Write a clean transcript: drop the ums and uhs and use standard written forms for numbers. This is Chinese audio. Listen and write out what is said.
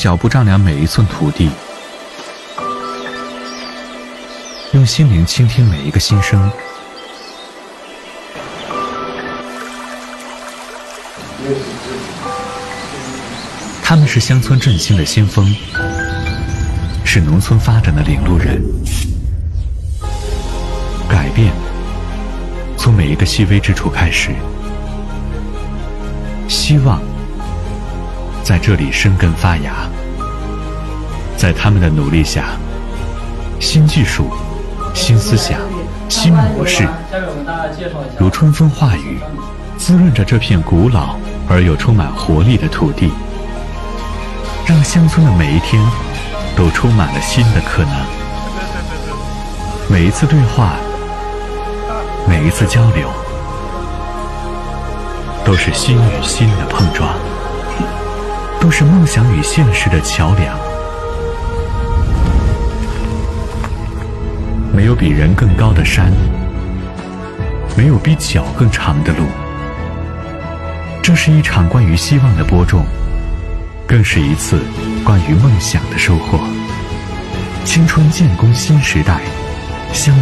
脚步丈量每一寸土地，用心灵倾听每一个心声。他们是乡村振兴的先锋，是农村发展的领路人。改变从每一个细微之处开始，希望在这里生根发芽。在他们的努力下，新技术、新思想、新模式如春风化雨，滋润着这片古老而又充满活力的土地，让乡村的每一天都充满了新的可能。每一次对话，每一次交流，都是心与心的碰撞，都是梦想与现实的桥梁。没有比人更高的山，没有比脚更长的路。这是一场关于希望的播种，更是一次关于梦想的收获。青春建功新时代，乡